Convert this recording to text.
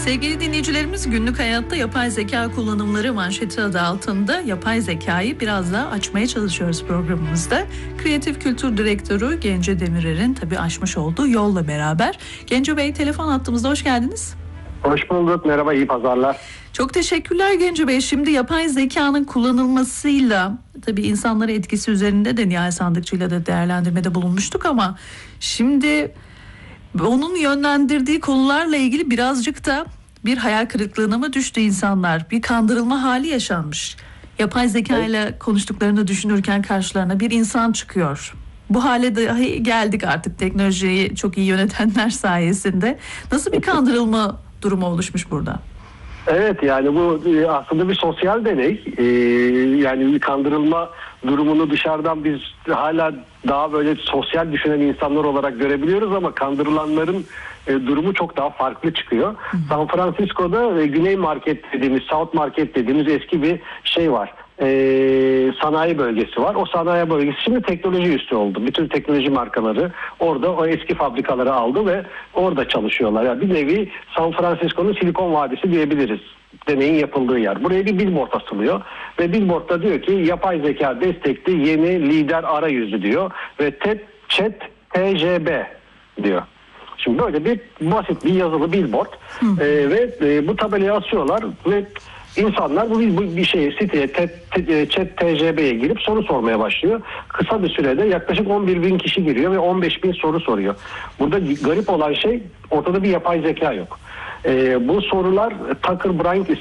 Sevgili dinleyicilerimiz, günlük hayatta yapay zeka kullanımları manşeti adı altında yapay zekayı biraz daha açmaya çalışıyoruz programımızda. Kreatif Kültür Direktörü Gence Demirer'in tabii açmış olduğu yolla beraber. Gence Bey, telefon hattımızda, hoş geldiniz. Hoş bulduk, merhaba, iyi pazarlar. Çok teşekkürler Gence Bey. Şimdi yapay zekanın kullanılmasıyla tabii insanlara etkisi üzerinde de Nihal Sandıkçı'yla da değerlendirmede bulunmuştuk ama şimdi onun yönlendirdiği konularla ilgili birazcık da bir hayal kırıklığına mı düştü insanlar? Bir kandırılma hali yaşanmış. Yapay zeka ile konuştuklarını düşünürken karşılarına bir insan çıkıyor. Bu hale dahi geldik artık teknolojiyi çok iyi yönetenler sayesinde. Nasıl bir kandırılma durumu oluşmuş burada? Evet, yani bu aslında bir sosyal deney. Yani bir kandırılma durumunu dışarıdan biz hala daha böyle sosyal düşünen insanlar olarak görebiliyoruz ama kandırılanların durumu çok daha farklı çıkıyor. San Francisco'da Güney Market dediğimiz, South Market dediğimiz eski bir şey var. Sanayi bölgesi var. O sanayi bölgesi şimdi teknoloji üssü oldu. Bütün teknoloji markaları orada o eski fabrikaları aldı ve orada çalışıyorlar. Yani bir nevi San Francisco'nun Silikon Vadisi diyebiliriz. Deneyin yapıldığı yer. Buraya bir billboard asılıyor ve billboardda diyor ki yapay zeka destekli yeni lider arayüzü diyor ve chat TJB diyor. Şimdi böyle bir basit bir yazılı billboard ve bu tabelayı asıyorlar ve İnsanlar bu bir siteye chat TJB'ye girip soru sormaya başlıyor. Kısa bir sürede yaklaşık 11.000 kişi giriyor ve 15.000 soru soruyor. Burada garip olan şey, ortada bir yapay zeka yok. Bu sorular Tucker Bryant